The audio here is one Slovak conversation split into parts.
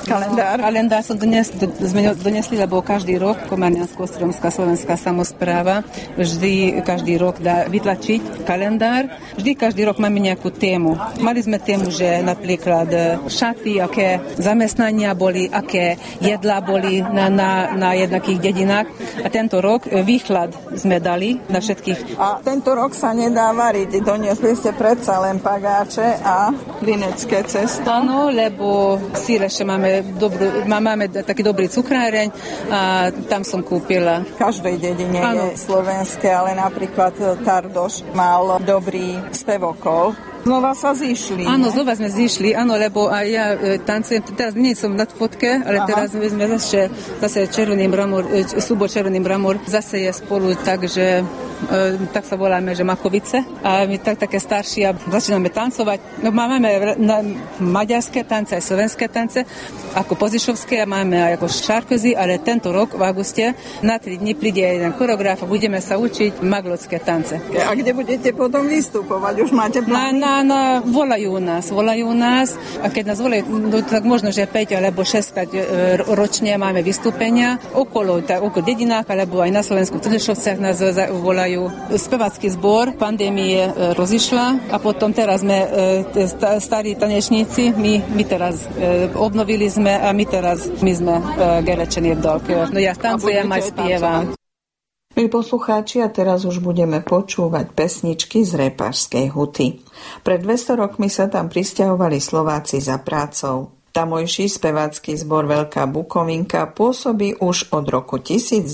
Kalendár sme donesli, lebo každý rok Komarniansko-Ostromská slovenská samospráva vždy každý rok dá vytlačiť kalendár. Vždy každý rok máme nejakú tému. Mali sme tému, že napríklad šaty, aké zamestnania boli, aké jedlá boli na jednakých dedinách. A tento rok výklad sme dali na všetkých. A tento rok sa nedá variť. Doniesli ste predsa len pagáče a linecké cesto. Áno, lebo v Síleše máme taký dobrý cukráreň a tam som kúpila. V každej dedine je slovenské, ale napríklad Tardoš mal dobrý spevokol. Znova sa zišli. Áno, znova sme zišli, áno, lebo aj ja tancujem, teraz nie som na fotke, ale teraz sme zase Červený mramor, súbor Červený mramor, zase je spolu, takže tak sa voláme, že Makovice. A my také starší a začíname tancovať. No máme maďarské tance, aj slovenské tance, ako pozišovské a máme aj ako šarközy, ale tento rok v auguste na 3 dni príde jeden choreograf a budeme sa učiť maglotské tance. A kde budete potom vystupovať? Už máte plány? Volajú nás a keď nás volajú, no, tak možno, že 5 alebo 6 ročne máme vystúpenia okolo dedinách, alebo aj na Slovensku v Trnešovciach nás volajú. Spevácky zbor pandémie rozišla a potom teraz sme starí tanečníci, my teraz obnovili sme a my sme Gerečenie v Dolke. No ja tancujem aj spievam. Milí poslucháči, a teraz už budeme počúvať pesničky z Repašskej Huty. Pred 200 rokmi sa tam prisťahovali Slováci za prácou. Tamojší spevácky zbor Veľká Bukovinka pôsobí už od roku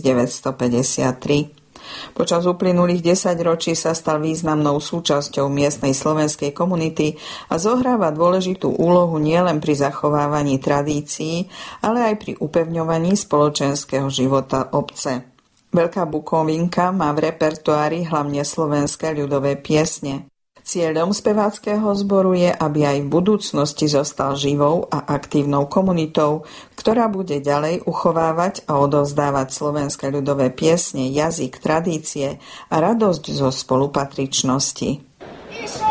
1953. Počas uplynulých 10 ročí sa stal významnou súčasťou miestnej slovenskej komunity a zohráva dôležitú úlohu nielen pri zachovávaní tradícií, ale aj pri upevňovaní spoločenského života obce. Veľká Bukovinka má v repertoári hlavne slovenské ľudové piesne. Cieľom speváckeho zboru je, aby aj v budúcnosti zostal živou a aktívnou komunitou, ktorá bude ďalej uchovávať a odovzdávať slovenské ľudové piesne, jazyk, tradície a radosť zo spolupatričnosti.